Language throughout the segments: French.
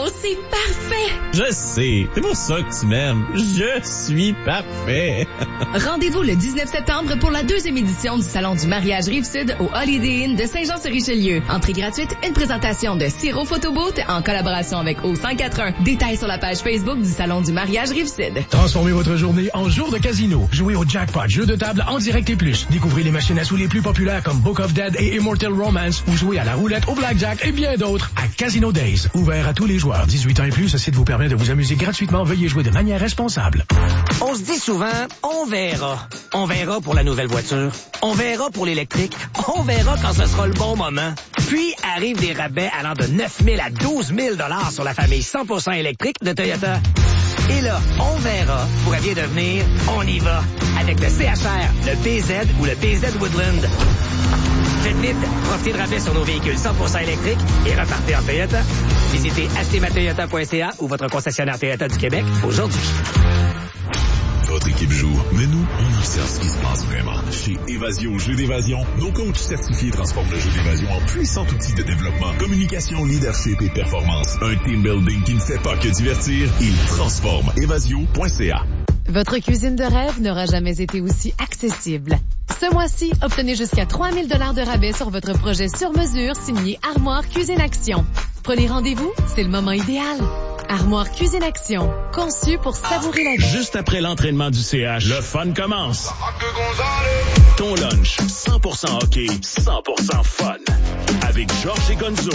Oh, c'est parfait! Je sais, c'est pour ça que tu m'aimes. Je suis parfait. Rendez-vous le 19 septembre pour la 2e édition du Salon du mariage Rive-Sud au Holiday Inn de Saint-Jean-sur-Richelieu. Entrée gratuite, une présentation de Siro Photobooth en collaboration avec O541. Détails sur la page Facebook du Salon du mariage Rive-Sud. Transformez votre journée en jour de casino. Jouez au Jackpot, jeu de table en direct et plus. Découvrez les machines à sous les plus populaires comme Book of Dead et Immortal Romance ou jouez à la roulette, au blackjack et bien d'autres à Casino Days. Ouvert à tous les joueurs. 18 ans et plus, ce site vous permet de vous amuser gratuitement. Veuillez jouer de manière responsable. On se dit souvent, on verra. On verra pour la nouvelle voiture. On verra pour l'électrique. On verra quand ce sera le bon moment. Puis arrivent des rabais allant de 9 000 à 12 000 $ sur la famille 100% électrique de Toyota. Et là, on verra pourrait bien devenir on y va avec le CHR, le BZ ou le BZ Woodland. Faites vite, profitez de rabais sur nos véhicules 100% électriques et repartez en Toyota. Visitez achetezmatoyota.ca ou votre concessionnaire Toyota du Québec aujourd'hui. Votre équipe joue, mais nous, on observe ce qui se passe vraiment. Chez Évasion Jeux d'évasion, nos coachs certifiés transforment le jeu d'évasion en puissant outil de développement, communication, leadership et performance. Un team building qui ne fait pas que divertir, il transforme. Évasion.ca. Votre cuisine de rêve n'aura jamais été aussi accessible. Ce mois-ci, obtenez jusqu'à 3 000 $ de rabais sur votre projet sur mesure signé Armoire Cuisine Action. Prenez rendez-vous, c'est le moment idéal. Armoire Cuisine Action, conçu pour savourer la vie. Juste après l'entraînement du CH, le fun commence. Ton lunch, 100% hockey, 100% fun. Avec Georges et Gonzo,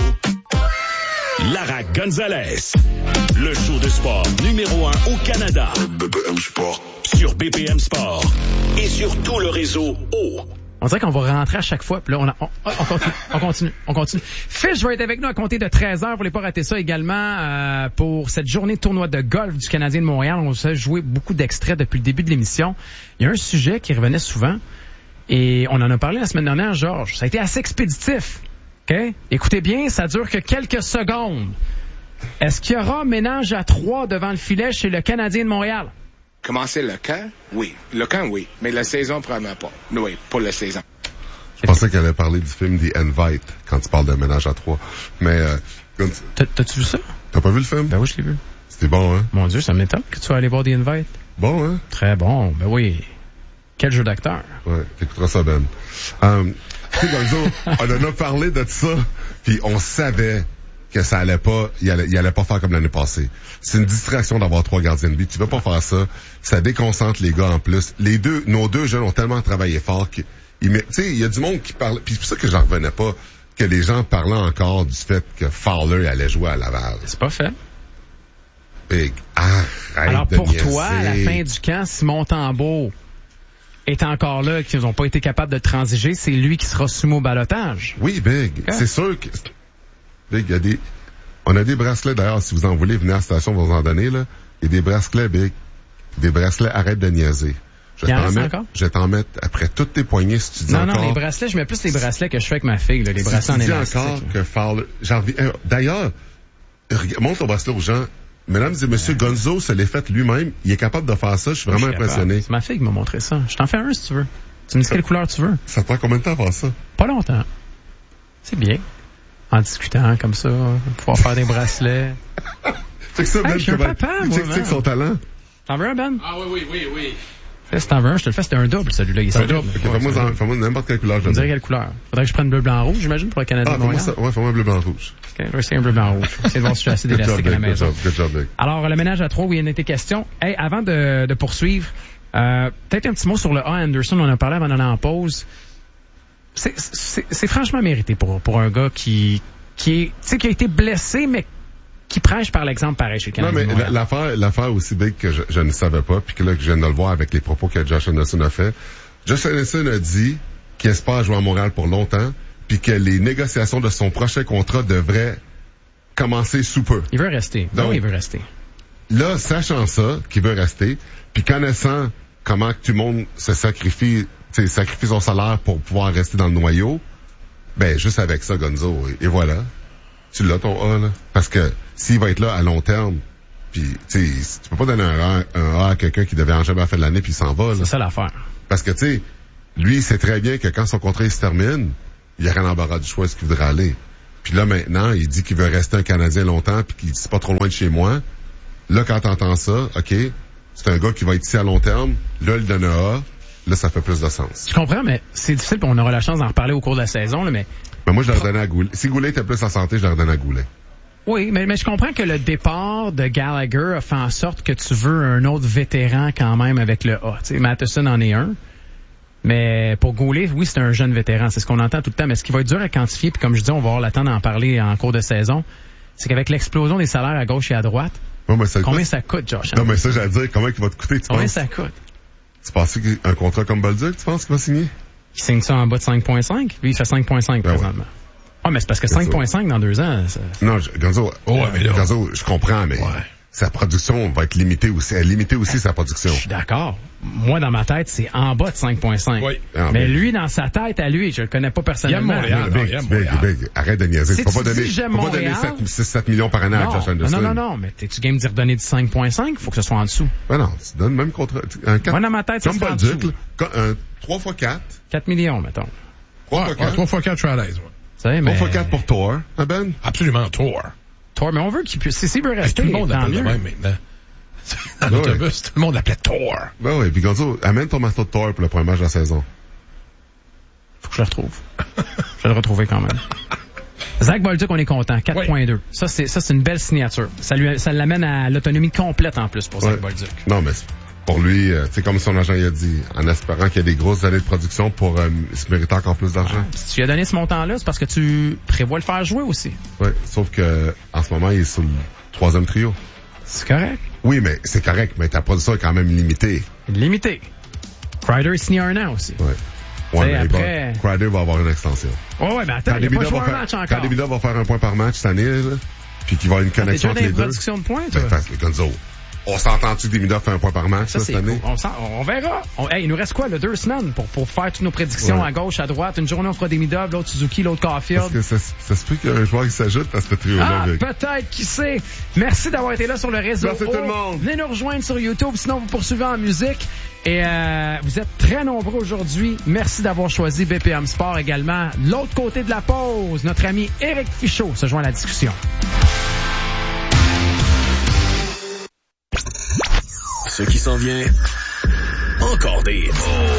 Lara Gonzalez. Le show de sport numéro 1 au Canada. BPM Sport. Sur BPM Sport. Et sur tout le réseau O. On dirait qu'on va rentrer à chaque fois. Puis là, on continue. Fish va être avec nous à compter de 13h. Vous voulez pas rater ça également pour cette journée de tournoi de golf du Canadien de Montréal. On s'est joué beaucoup d'extraits depuis le début de l'émission. Il y a un sujet qui revenait souvent et on en a parlé la semaine dernière, Georges. Ça a été assez expéditif. OK? Écoutez bien, ça dure que quelques secondes. Est-ce qu'il y aura ménage à 3 devant le filet chez le Canadien de Montréal? Commencer le camp? Oui. Le camp, oui. Mais la saison, probablement pas. Oui, pour la saison. Je pensais qu'elle allait parler du film The Invite quand tu parles de ménage à 3. Mais, T'as-tu vu ça? T'as pas vu le film? Ben oui, je l'ai vu. C'était bon, hein? Mon Dieu, ça m'étonne que tu vas aller voir The Invite. Bon, hein? Très bon. Ben oui. Quel jeu d'acteur. Ouais, t'écouteras ça, Ben. Tu sais, Gonzo, on en a parlé de ça, puis on savait que ça allait pas, il allait pas faire comme l'année passée. C'est une distraction d'avoir 3 gardiens de but. Tu veux pas faire ça. Ça déconcentre les gars en plus. Nos deux jeunes ont tellement travaillé fort tu sais, il y a du monde qui parle, puis c'est pour ça que j'en revenais pas, que les gens parlaient encore du fait que Fowler allait jouer à Laval. C'est pas fait. Big, alors pour toi, à la fin du camp, Simon Tambeau est encore là, qu'ils n'ont pas été capables de transiger, c'est lui qui sera soumis au balotage. Oui, Big. Okay. C'est sûr que Big, on a des bracelets d'ailleurs, si vous en voulez, venez à la station, on va vous en donner, là. Il y a des bracelets, Big. Des bracelets, arrête de niaiser. Je vais t'en mettre après toutes tes poignées si tu dis encore. Non, les bracelets, je mets plus les bracelets que je fais avec ma fille, là, les bracelets en élastique. Si tu dis encore que Fowler, d'ailleurs, montre ton bracelet aux gens. Mesdames et messieurs, Gonzo se l'est fait lui-même. Il est capable de faire ça. Je suis vraiment impressionné. C'est ma fille qui m'a montré ça. Je t'en fais un si tu veux. Tu me dis quelle couleur tu veux. Ça te prend combien de temps à faire ça? Pas longtemps. C'est bien. En discutant comme ça, pouvoir faire des bracelets. C'est que ça, Ben. Je suis un papa, moi, c'est que son talent. T'en veux un, Ben? Ah oui. Si t'en veux un, je te le fais. C'était un double, celui-là. Il est double. Fais-moi n'importe quelle couleur. Je me dirais quelle couleur. Faudrait que je prenne bleu, blanc, rouge, j'imagine, pour le Canadien. Fais-moi un bleu, blanc, rouge. OK, je vais essayer un bleu, blanc, rouge. Essayer de voir si je suis assez d'élastique à la maison. Good job, Big. Alors, le ménage à 3, oui, il y en a été question. Hey, avant de poursuivre, peut-être un petit mot sur le A. Anderson. On en a parlé avant d'aller en pause. C'est franchement mérité pour un gars qui a été blessé, mais qui prêche par l'exemple pareil chez le Canadien. Non, mais l'affaire aussi big que je ne savais pas, puis que là, que je viens de le voir avec les propos que Josh Anderson a fait. Josh Anderson a dit qu'il espère jouer à Montréal pour longtemps, puis que les négociations de son prochain contrat devraient commencer sous peu. Il veut rester. Donc, il veut rester. Là, sachant ça, qu'il veut rester, puis connaissant comment que tout le monde se sacrifie son salaire pour pouvoir rester dans le noyau, ben, juste avec ça, Gonzo, et voilà. Tu l'as ton A, là. Parce que s'il va être là à long terme, puis tu peux pas donner un A à quelqu'un qui devait en jamais faire de l'année puis il s'en va, là. C'est ça l'affaire. Parce que tu sais, lui, il sait très bien que quand son contrat il se termine, il y a rien d'embarras du choix, est-ce qu'il voudrait aller. Puis là, maintenant, il dit qu'il veut rester un Canadien longtemps puis qu'il dit c'est pas trop loin de chez moi. Là, quand t'entends ça, OK, c'est un gars qui va être ici à long terme. Là, le donne A. Là, ça fait plus de sens. Je comprends, mais c'est difficile, puis on aura la chance d'en reparler au cours de la saison, là, mais... Ben, moi, je l'aurais donné à Goulet. Si Goulet était plus en santé, je l'aurais donné à Goulet. Oui, mais je comprends que le départ de Gallagher a fait en sorte que tu veux un autre vétéran quand même avec le A. Tu sais, Matheson en est un. Mais pour Goulet, oui, c'est un jeune vétéran. C'est ce qu'on entend tout le temps. Mais ce qui va être dur à quantifier, puis comme je dis, on va avoir le temps d'en parler en cours de saison, c'est qu'avec l'explosion des salaires à gauche et à droite, combien ça coûte, Josh? Non, mais ça, j'allais dire, combien il va te coûter, tu combien penses? Ça coûte? Tu penses qu'un contrat comme Bolduc, tu penses qu'il va signer? Il signe ça en bas de 5.5? Lui, il fait 5.5 présentement. Ah, mais c'est parce que 5.5 dans 2 ans, ça... Non, Gonzo, je comprends, mais sa production va être limitée aussi. Elle limiter aussi sa production. Je suis d'accord. Moi, dans ma tête, c'est en bas de 5.5. Oui. Mais lui, dans sa tête, à lui, je le connais pas personnellement. Il aime Montréal. Arrête de niaiser. Tu peux pas donner 6-7 millions par année à Josh Anderson. Non, mais t'es-tu game d'y redonner du 5.5? Faut que ce soit en dessous. Ben non, tu donnes même contre moi, dans ma tête, c'est en dessous. 3 x 4. 4 millions, mettons. 3 x 4, je suis à l'aise, 3 x 4 pour Thor, hein, Ben? Absolument, Thor, mais on veut qu'il puisse... S'il veut rester, tout le monde l'appelle de même maintenant. Dans l'autobus, tout le monde l'appelait Thor. Ben oui, puis Gonzo, amène ton marteau de Thor pour le premier match de la saison. Faut que je le retrouve. Je vais le retrouver quand même. Zach Bolduc, on est content. 4.2. Ça, c'est une belle signature. Ça l'amène à l'autonomie complète en plus pour Zach Bolduc. Non, mais pour lui, c'est comme son agent il a dit, en espérant qu'il y ait des grosses années de production pour se mériter encore plus d'argent. Si tu lui as donné ce montant-là, c'est parce que tu prévois le faire jouer aussi. Oui, sauf que en ce moment, il est sur le 3e trio. C'est correct. Oui, mais c'est correct, mais ta production est quand même limitée. Limitée. Crider signé 1 an aussi. Oui. Ouais, mais après... Crider va avoir une extension. Ouais, mais attends, il a pas joué un match encore. Quand Debida va faire un point par match cette année, là, puis qu'il va avoir une connexion entre les deux. T'es déjà dans les productions de points, toi? Ben, Gonzo. On s'entend-tu que Debida fait un point par match, ça cette année? On verra. Il nous reste quoi, 2 semaines pour faire toutes nos prédictions à gauche, à droite. Une journée, on fera Debida, l'autre Suzuki, l'autre Caulfield. Parce que ça se peut qu'il y a un joueur qui s'ajoute à ce trio-là. Peut-être, qui sait. Merci d'avoir été là sur le réseau. Merci tout le monde. Venez nous rejoindre sur YouTube, sinon vous poursuivez en musique. Et vous êtes très nombreux aujourd'hui. Merci d'avoir choisi BPM Sport également. L'autre côté de la pause, notre ami Éric Fichaud se joint à la discussion. Ce qui s'en vient, encore des hits.